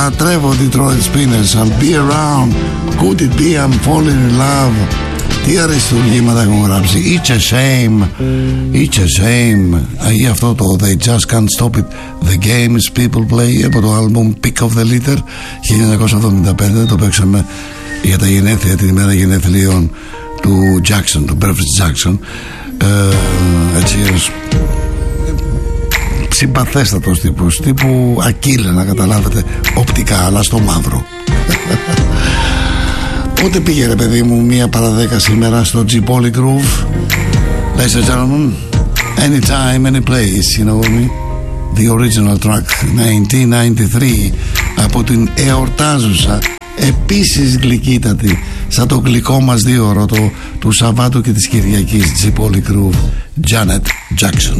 Λατρεύω Detroit Spinners. I'll be around. Could it be I'm falling in love. Τι αριστουργήματα έχουν γράψει. It's a shame. It's a shame. Ή αυτό το They just can't stop it. The games people play από το album Pick of the Litter 1975. Το παίξαμε για τα γενέθλια, την ημέρα γενέθλιων του Jackson, του Perfect Jackson. Έτσι συμπαθέστατος τύπος, τύπου Ακύλε, να καταλάβετε, οπτικά, αλλά στο μαύρο. Πότε πήγε ρε παιδί μου 1:10 σήμερα στο G Poly Groove? Ladies and gentlemen, anytime, any place, you know me. The original track 1993 από την εορτάζουσα, επίσης γλυκύτατη, σαν το γλυκό μας 2ωρο του Σαββάτου και της Κυριακής, G Poly Groove, Janet Jackson.